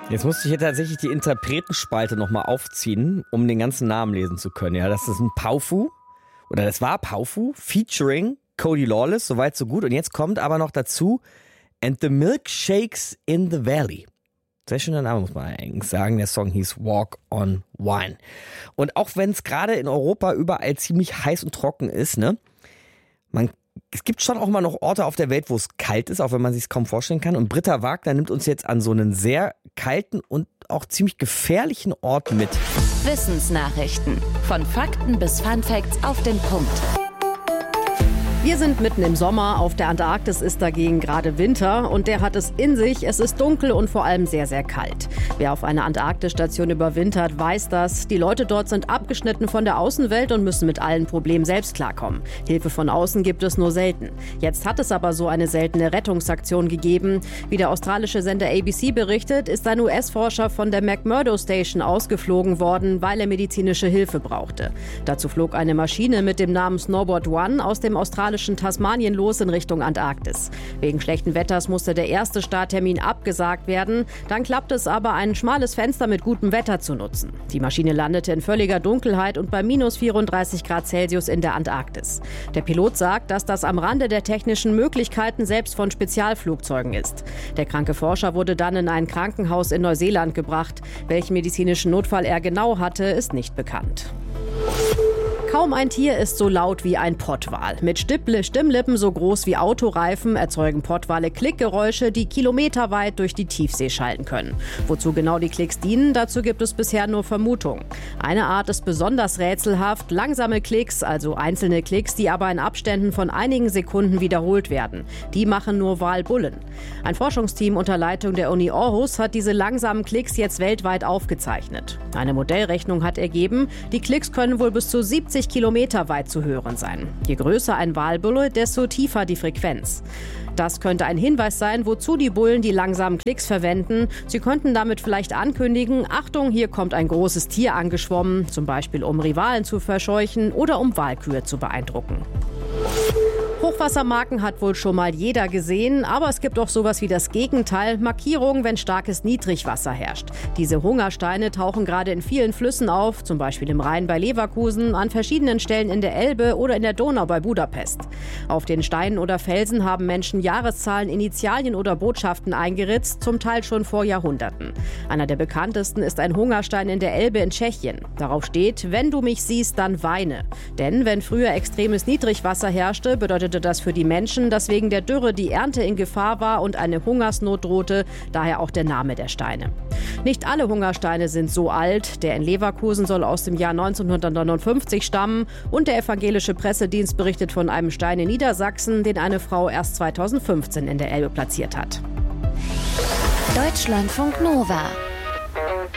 Jetzt musste ich hier tatsächlich die Interpretenspalte nochmal aufziehen, um den ganzen Namen lesen zu können. Ja, das ist ein Powfu, oder das war Powfu, featuring Cody Lawless, soweit so gut. Und jetzt kommt aber noch dazu, And the Milkshakes in the Valley. Sehr schöner Name, muss man eigentlich sagen. Der Song hieß Walk on Wine. Und auch wenn es gerade in Europa überall ziemlich heiß und trocken ist, ne, es gibt schon auch mal noch Orte auf der Welt, wo es kalt ist, auch wenn man sich es kaum vorstellen kann. Und Britta Wagner nimmt uns jetzt an so einen sehr kalten und auch ziemlich gefährlichen Ort mit. Wissensnachrichten. Von Fakten bis Funfacts auf den Punkt. Wir sind mitten im Sommer, auf der Antarktis ist dagegen gerade Winter und der hat es in sich. Es ist dunkel und vor allem sehr, sehr kalt. Wer auf einer Antarktisstation überwintert, weiß das. Die Leute dort sind abgeschnitten von der Außenwelt und müssen mit allen Problemen selbst klarkommen. Hilfe von außen gibt es nur selten. Jetzt hat es aber so eine seltene Rettungsaktion gegeben. Wie der australische Sender ABC berichtet, ist ein US-Forscher von der McMurdo Station ausgeflogen worden, weil er medizinische Hilfe brauchte. Dazu flog eine Maschine mit dem Namen Snowboard One aus dem australischen Tasmanien los in Richtung Antarktis. Wegen schlechten Wetters musste der erste Starttermin abgesagt werden. Dann klappte es aber, ein schmales Fenster mit gutem Wetter zu nutzen. Die Maschine landete in völliger Dunkelheit und bei minus 34 Grad Celsius in der Antarktis. Der Pilot sagt, dass das am Rande der technischen Möglichkeiten selbst von Spezialflugzeugen ist. Der kranke Forscher wurde dann in ein Krankenhaus in Neuseeland gebracht. Welchen medizinischen Notfall er genau hatte, ist nicht bekannt. Kaum ein Tier ist so laut wie ein Pottwal. Mit Stimmlippen so groß wie Autoreifen erzeugen Pottwale Klickgeräusche, die kilometerweit durch die Tiefsee schallen können. Wozu genau die Klicks dienen, dazu gibt es bisher nur Vermutungen. Eine Art ist besonders rätselhaft, langsame Klicks, also einzelne Klicks, die aber in Abständen von einigen Sekunden wiederholt werden. Die machen nur Walbullen. Ein Forschungsteam unter Leitung der Uni Aarhus hat diese langsamen Klicks jetzt weltweit aufgezeichnet. Eine Modellrechnung hat ergeben, die Klicks können wohl bis zu 70 Kilometer weit zu hören sein. Je größer ein Walbulle, desto tiefer die Frequenz. Das könnte ein Hinweis sein, wozu die Bullen die langsamen Klicks verwenden. Sie könnten damit vielleicht ankündigen, Achtung, hier kommt ein großes Tier angeschwommen, zum Beispiel um Rivalen zu verscheuchen oder um Walkühe zu beeindrucken. Hochwassermarken hat wohl schon mal jeder gesehen, aber es gibt auch sowas wie das Gegenteil, Markierungen, wenn starkes Niedrigwasser herrscht. Diese Hungersteine tauchen gerade in vielen Flüssen auf, zum Beispiel im Rhein bei Leverkusen, an verschiedenen Stellen in der Elbe oder in der Donau bei Budapest. Auf den Steinen oder Felsen haben Menschen Jahreszahlen, Initialien oder Botschaften eingeritzt, zum Teil schon vor Jahrhunderten. Einer der bekanntesten ist ein Hungerstein in der Elbe in Tschechien. Darauf steht, wenn du mich siehst, dann weine. Denn wenn früher extremes Niedrigwasser herrschte, bedeutete das für die Menschen, dass wegen der Dürre die Ernte in Gefahr war und eine Hungersnot drohte, daher auch der Name der Steine. Nicht alle Hungersteine sind so alt. Der in Leverkusen soll aus dem Jahr 1959 stammen und der evangelische Pressedienst berichtet von einem Stein in Niedersachsen, den eine Frau erst 2015 in der Elbe platziert hat. Deutschlandfunk Nova